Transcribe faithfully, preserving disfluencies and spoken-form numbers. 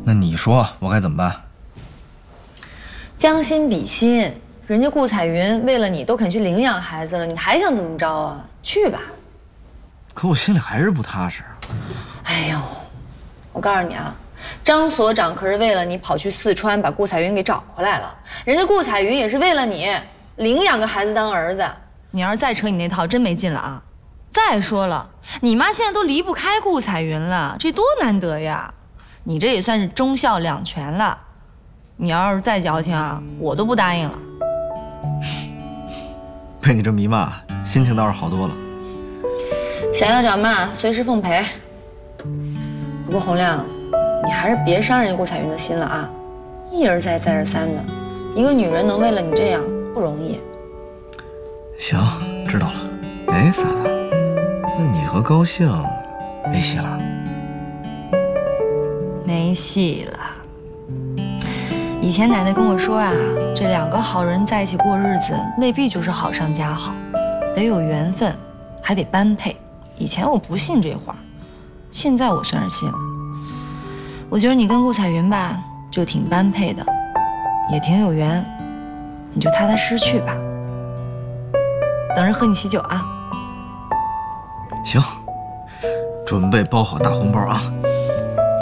那你说我该怎么办？ 将心比心，人家顾彩云为了你都肯去领养孩子了，你还想怎么着啊？去吧。 可我心里还是不踏实。 哎呦，我告诉你啊，张所长可是为了你跑去四川把顾彩云给找回来了，人家顾彩云也是为了你领养个孩子当儿子。 你要是再扯你那套，真没劲了啊！再说了，你妈现在都离不开顾彩云了，这多难得呀！你这也算是忠孝两全了。你要是再矫情啊，我都不答应了。 被你这么一骂，心情倒是好多了。 想要找骂，随时奉陪。不过洪亮，你还是别伤人家顾彩云的心了啊！一而再，再而三的，一个女人能为了你这样不容易。 行，知道了。哎，嫂子，那你和高兴没戏了？ 没戏了。以前奶奶跟我说啊，这两个好人在一起过日子，未必就是好上加好，得有缘分，还得般配。以前我不信这话，现在我算是信了。我觉得你跟顾彩云吧，就挺般配的，也挺有缘，你就踏踏实实去吧。等着喝你喜酒啊！ 行，准备包好大红包啊！